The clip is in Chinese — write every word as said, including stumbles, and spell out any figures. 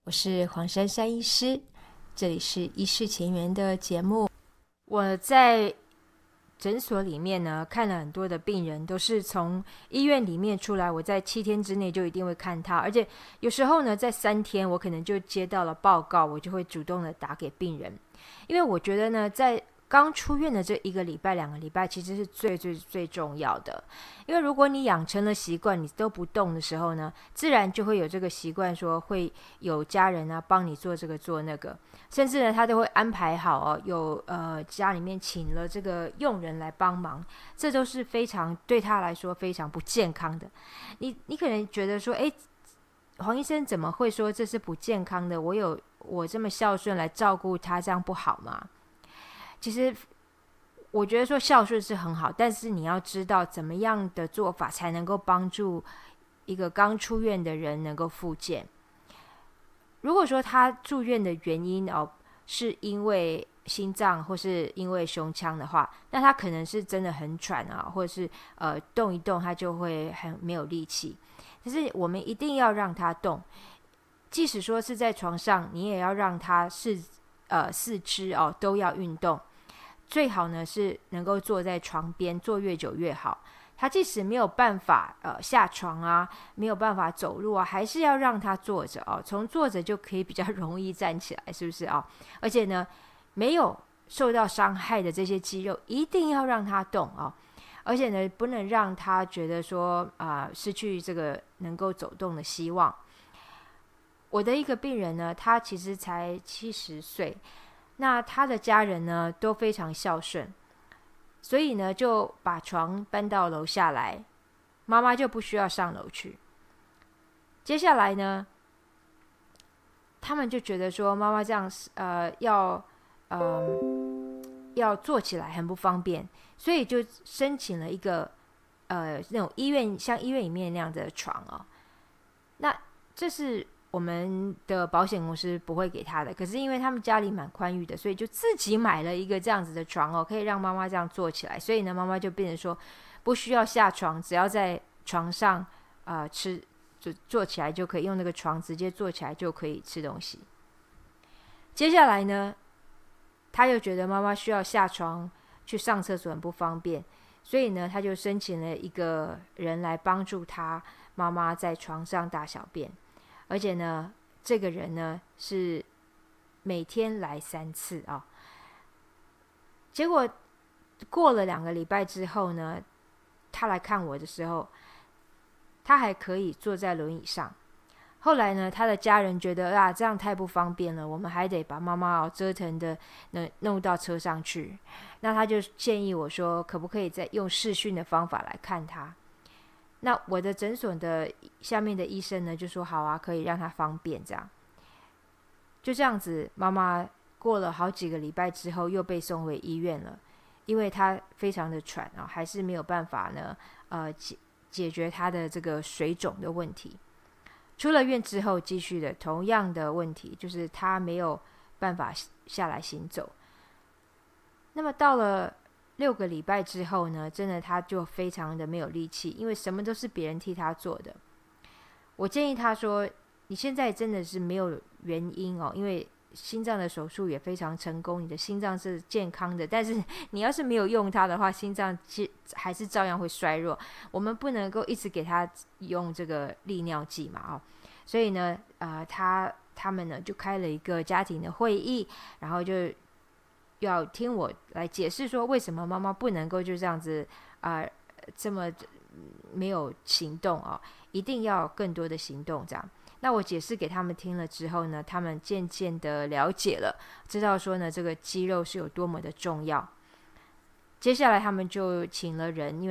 我是黄珊珊医师，这里是医师前缘的节目。我在诊所里面呢，看了很多的病人，都是从医院里面出来，我在七天之内就一定会看他，而且有时候呢，在三天我可能就接到了报告，我就会主动的打给病人，因为我觉得呢，在刚出院的这一个礼拜、两个礼拜，其实是最最最重要的。因为如果你养成了习惯，你都不动的时候呢，自然就会有这个习惯，说会有家人啊帮你做这个做那个，甚至呢他都会安排好哦，有呃家里面请了这个佣人来帮忙，这都是非常对他来说非常不健康的。你你可能觉得说，哎，黄医生怎么会说这是不健康的？我有我这么孝顺来照顾他，这样不好吗？其实我觉得说孝顺是很好，但是你要知道怎么样的做法才能够帮助一个刚出院的人能够复健。如果说他住院的原因哦是因为心脏或是因为胸腔的话，那他可能是真的很喘啊，或者是呃动一动他就会很没有力气。但是我们一定要让他动，即使说是在床上，你也要让他是呃四肢哦都要运动。最好呢是能够坐在床边，坐越久越好。他即使没有办法呃下床啊，没有办法走路啊，还是要让他坐着哦。从坐着就可以比较容易站起来，是不是啊？而且呢，没有受到伤害的这些肌肉，一定要让他动啊。而且呢，不能让他觉得说啊、呃、失去这个能够走动的希望。我的一个病人呢，他其实才七十岁。那他的家人呢都非常孝顺，所以呢就把床搬到楼下来，妈妈就不需要上楼去。接下来呢，他们就觉得说妈妈这样呃要呃要坐起来很不方便，所以就申请了一个呃那种医院像医院里面那样的床哦。那这是我们的保险公司不会给他的，可是因为他们家里蛮宽裕的，所以就自己买了一个这样子的床哦，可以让妈妈这样坐起来。所以呢，妈妈就变成说不需要下床，只要在床上呃吃，就坐起来就可以，用那个床直接坐起来就可以吃东西。接下来呢，他又觉得妈妈需要下床去上厕所很不方便，所以呢，他就申请了一个人来帮助他妈妈在床上大小便。而且呢，这个人呢是每天来三次啊、哦。结果过了两个礼拜之后呢，他来看我的时候，他还可以坐在轮椅上。后来呢，他的家人觉得啊，这样太不方便了，我们还得把妈妈、哦、折腾的弄到车上去。那他就建议我说，可不可以再用视讯的方法来看他？那我的诊所的下面的医生呢就说好啊，可以让他方便这样。就这样子，妈妈过了好几个礼拜之后又被送回医院了，因为她非常的喘啊，还是没有办法呢呃解解决她的这个水肿的问题。出了院之后继续的同样的问题，就是她没有办法下来行走。那么到了六个礼拜之后呢，真的他就非常的没有力气，因为什么都是别人替他做的。我建议他说，你现在真的是没有原因哦，因为心脏的手术也非常成功，你的心脏是健康的，但是你要是没有用它的话，心脏还是照样会衰弱。我们不能够一直给他用这个利尿剂嘛，哦，所以呢，呃，他他们呢就开了一个家庭的会议，然后就要听我来解释说，为什么妈妈不能够就这样子啊、呃、这么没有行动啊、哦，一定要更多的行动这样。那我解释给他们听了之后呢，他们渐渐的了解了，知道说呢这个肌肉是有多么的重要。接下来他们就请了人，因为